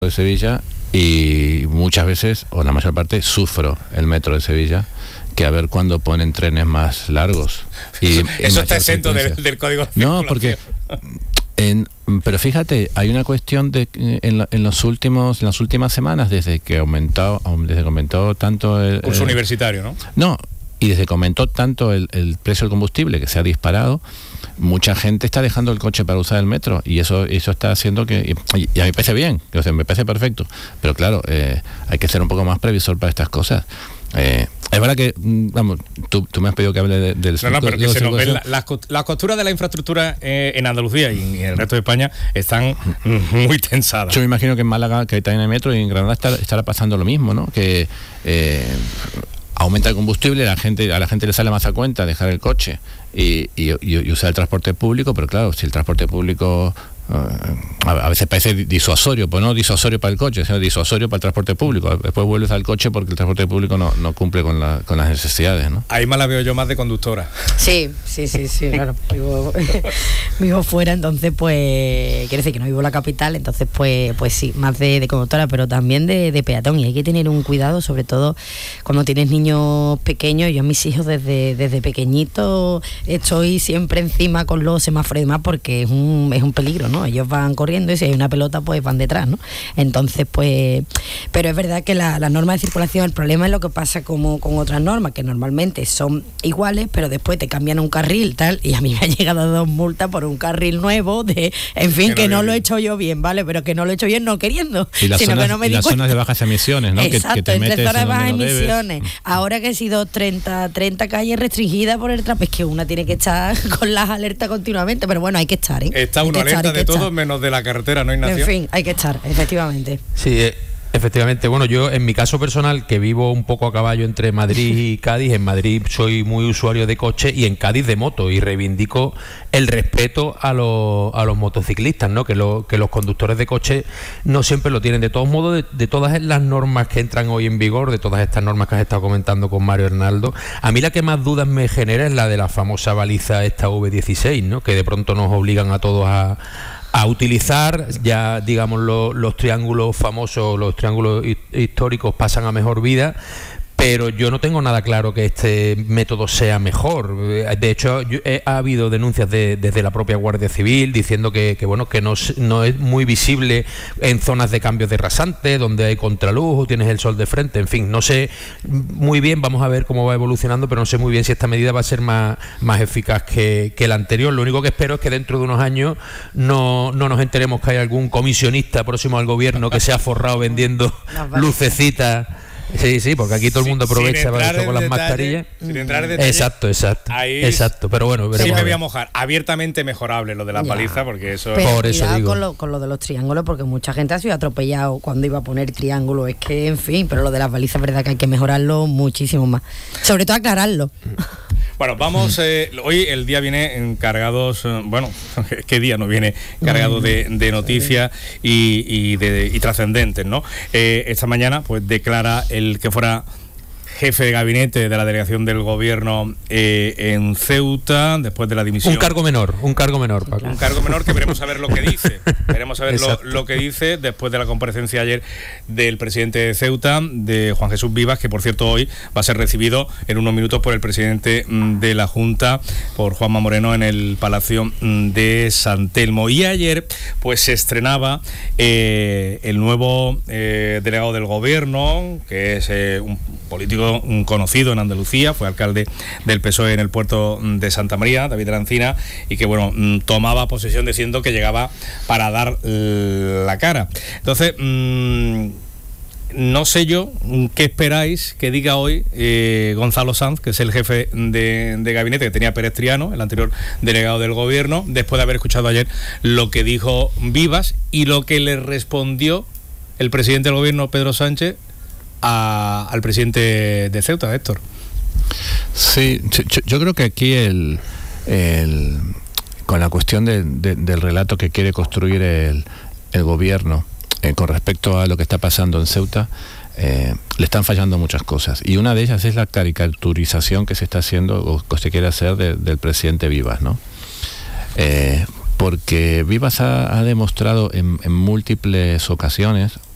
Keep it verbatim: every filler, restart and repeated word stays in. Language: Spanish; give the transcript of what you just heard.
de Sevilla y muchas veces, o la mayor parte, sufro el metro de Sevilla, que a ver cuándo ponen trenes más largos. Y eso está exento del, del código de No, porque... En, pero fíjate, hay una cuestión de en, en los últimos en las últimas semanas, desde que aumentó desde que aumentó tanto el curso el, universitario, ¿no? No, y desde que aumentó tanto el, el precio del combustible, que se ha disparado, mucha gente está dejando el coche para usar el metro, y eso eso está haciendo que, y, y a mí me parece bien, o sea, me parece perfecto, pero claro, eh, hay que ser un poco más previsor para estas cosas. Eh, es verdad que, vamos, tú, tú me has pedido que hable de, del... No, no, pero que se nos ven las la, la costuras de la infraestructura eh, en Andalucía y en el resto de España están muy tensadas. Yo me imagino que en Málaga, que está en el metro, y en Granada estará, estará pasando lo mismo, ¿no? Que eh, aumenta el combustible, la gente, a la gente le sale más a cuenta dejar el coche y, y, y usar el transporte público, pero claro, si el transporte público... a veces parece disuasorio, pues no disuasorio para el coche, sino disuasorio para el transporte público. Después vuelves al coche porque el transporte público no, no cumple con, la, con las necesidades, ¿no? Ahí más la veo yo más de conductora. Sí, sí, sí, sí, claro. Vivo, vivo fuera, entonces pues quiere decir que no vivo en la capital, entonces pues pues sí, más de, de conductora, pero también de, de peatón, y hay que tener un cuidado, sobre todo cuando tienes niños pequeños. Yo a mis hijos desde, desde pequeñitos estoy siempre encima con los semáforos y demás, porque es un, es un peligro, ¿no? Ellos van corriendo y si hay una pelota pues van detrás, ¿no? Entonces pues, pero es verdad que la, las normas de circulación, el problema es lo que pasa como con otras normas, que normalmente son iguales, pero después te cambian un carril, tal, y a mí me han llegado dos multas por un carril nuevo, de, en fin, que, que no, no lo he hecho yo bien, ¿vale? Pero que no lo he hecho bien no queriendo, y las sino zonas, que no me y di las cuenta. Zonas de bajas emisiones, ¿no? Exacto, que, que te entre metes zonas de bajas no emisiones. Debes. Ahora que he sido treinta, treinta calles restringidas por el tráfico, es que una tiene que estar con las alertas continuamente, pero bueno, hay que estar, ¿eh? Está uno alerta de todo menos de la carretera, ¿no, Ignacio? En fin, hay que estar, efectivamente. Sí, eh, efectivamente. Bueno, yo en mi caso personal, que vivo un poco a caballo entre Madrid y Cádiz, en Madrid soy muy usuario de coche y en Cádiz de moto, y reivindico el respeto a los, a los motociclistas, ¿no? Que, lo, que los conductores de coche no siempre lo tienen. De todos modos, de, de todas las normas que entran hoy en vigor, de todas estas normas que has estado comentando con Mario Hernaldo, a mí la que más dudas me genera es la de la famosa baliza esta V dieciséis, ¿no? Que de pronto nos obligan a todos a a utilizar, ya digamos lo, los triángulos famosos, los triángulos históricos pasan a mejor vida, pero yo no tengo nada claro que este método sea mejor. De hecho, yo, eh, ha habido denuncias de, desde la propia Guardia Civil diciendo que, que bueno, que no, no es muy visible en zonas de cambios de rasante, donde hay contraluz o tienes el sol de frente. En fin, no sé muy bien, vamos a ver cómo va evolucionando, pero no sé muy bien si esta medida va a ser más, más eficaz que, que la anterior. Lo único que espero es que dentro de unos años no, no nos enteremos que hay algún comisionista próximo al gobierno que se ha forrado vendiendo lucecitas. Sí, sí, porque aquí todo el mundo aprovecha para eso con las mascarillas. Sin entrar en detalle. Exacto, exacto. Ahí exacto, pero bueno, sí me voy a mojar. Abiertamente mejorable lo de la paliza, porque eso pero es... Por eso digo. Con lo, con lo de los triángulos, porque mucha gente ha sido atropellado cuando iba a poner triángulo. Es que, en fin, pero lo de las balizas es verdad que hay que mejorarlo muchísimo más. Sobre todo aclararlo. Bueno, vamos, eh, hoy el día viene cargados, eh, bueno, ¿qué día no viene cargado de, de noticias y, y, de, y trascendentes, ¿no? Eh, esta mañana, pues declara el que fuera jefe de gabinete de la delegación del gobierno eh, en Ceuta, después de la dimisión. Un cargo menor, un cargo menor, Paco. Un cargo menor que veremos a ver lo que dice. Veremos a ver lo, lo que dice después de la comparecencia ayer del presidente de Ceuta, de Juan Jesús Vivas, que por cierto hoy va a ser recibido en unos minutos por el presidente de la Junta, por Juanma Moreno, en el Palacio de San Telmo. Y ayer pues se estrenaba eh, el nuevo eh, delegado del gobierno, que es eh, un político un conocido en Andalucía, fue alcalde del P S O E en el puerto de Santa María, David Arancina, y que bueno, tomaba posesión diciendo que llegaba para dar la cara. Entonces, mmm, no sé yo qué esperáis que diga hoy eh, Gonzalo Sanz, que es el jefe de, de gabinete que tenía Pérez Triano, el anterior delegado del gobierno, después de haber escuchado ayer lo que dijo Vivas y lo que le respondió el presidente del gobierno, Pedro Sánchez, A, al presidente de Ceuta, Héctor. Sí, yo, yo creo que aquí el, el con la cuestión de, de, del relato que quiere construir el, el gobierno eh, con respecto a lo que está pasando en Ceuta, eh, le están fallando muchas cosas, y una de ellas es la caricaturización que se está haciendo o que se quiere hacer de, del presidente Vivas, ¿no? Eh, porque Vivas ha, ha demostrado en, en múltiples ocasiones